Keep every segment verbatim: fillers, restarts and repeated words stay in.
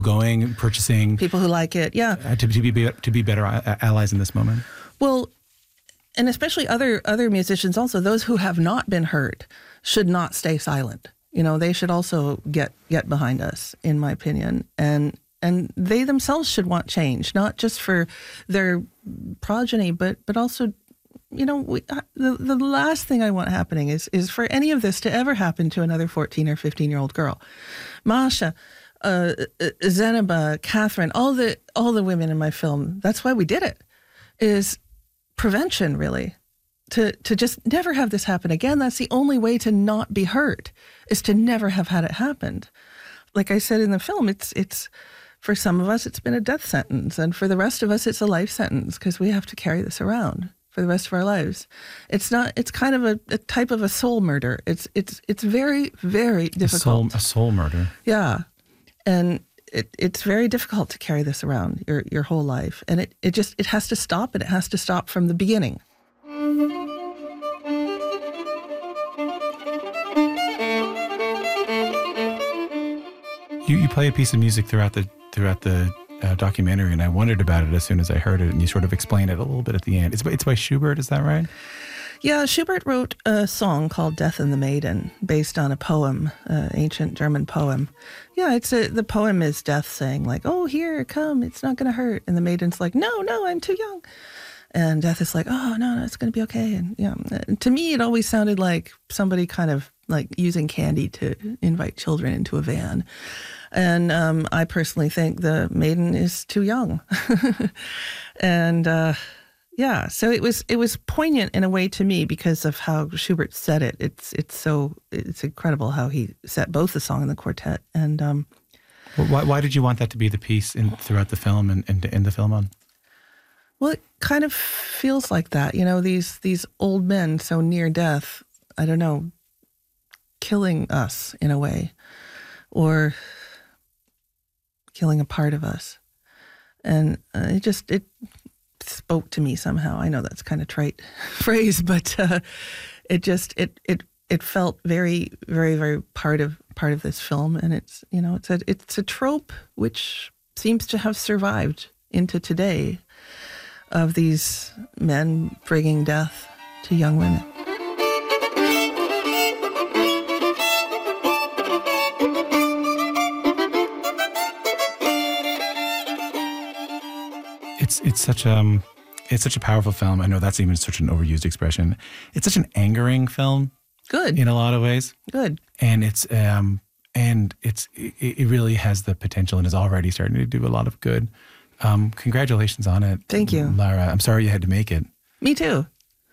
going, purchasing. People who like it, yeah. Uh, to, to, be, to be better allies in this moment. Well, and especially other other musicians also, those who have not been heard should not stay silent. You know, they should also get get behind us, in my opinion. And and they themselves should want change, not just for their progeny, but but also, you know, we, the the last thing I want happening is is for any of this to ever happen to another fourteen or fifteen-year-old girl. Masha, uh, Zeniba, Catherine, all the all the women in my film, that's why we did it, is prevention, really. To to just never have this happen again. That's the only way to not be hurt, is to never have had it happen. Like I said in the film, it's it's for some of us, it's been a death sentence. And for the rest of us, it's a life sentence, because we have to carry this around for the rest of our lives. It's not, it's kind of a, a type of a soul murder. It's it's it's very, very difficult. A soul, a soul murder. Yeah. And it, it's very difficult to carry this around your, your whole life. And it, it just, it has to stop, and it has to stop from the beginning. You, you play a piece of music throughout the throughout the uh, documentary, and I wondered about it as soon as I heard it, and you sort of explained it a little bit at the end. It's by, it's by Schubert, is that right? Yeah, Schubert wrote a song called Death and the Maiden, based on a poem, uh, ancient German poem. Yeah, it's a, the poem is death saying, like, oh, here, come, it's not going to hurt. And the maiden's like, no, no, I'm too young. And death is like, oh, no, no, it's going to be okay. And yeah, and to me, it always sounded like somebody kind of like using candy to invite children into a van. And um, I personally think the maiden is too young. and uh, yeah, so it was it was poignant in a way to me because of how Schubert said it. It's it's so it's incredible how he set both the song and the quartet. And um, well, why why did you want that to be the piece in throughout the film and, and to end the film on? Well, it kind of feels like that, you know, these these old men so near death, I don't know, killing us in a way, or killing a part of us. And uh, it just, it spoke to me somehow. I know that's kind of trite phrase, but uh, it just, it it it felt very, very, very part of part of this film. And it's, you know, it's a it's a trope which seems to have survived into today, of these men bringing death to young women. It's it's such um it's such a powerful film. I know that's even such an overused expression. It's such an angering film. Good. In a lot of ways. Good. And it's um and it's it, it really has the potential and is already starting to do a lot of good. Um, congratulations on it. Thank you, Lara. I'm sorry you had to make it. Me too.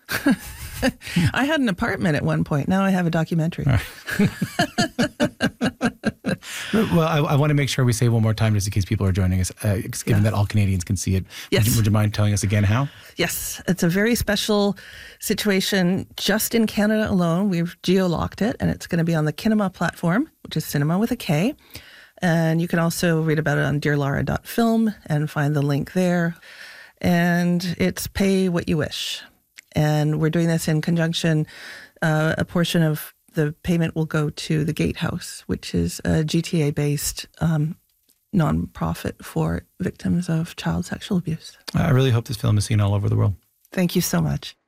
I had an apartment at one point. Now I have a documentary. Right. Well, I, I want to make sure we say one more time just in case people are joining us, uh, given yeah. that all Canadians can see it. Yes. Would you, would you mind telling us again how? Yes. It's a very special situation just in Canada alone. We've geo-locked it, and it's going to be on the Kinema platform, which is cinema with a K. And you can also read about it on dear lara dot film and find the link there. And it's pay what you wish. And we're doing this in conjunction. Uh, a portion of the payment will go to the Gatehouse, which is a G T A-based um, nonprofit for victims of child sexual abuse. I really hope this film is seen all over the world. Thank you so much.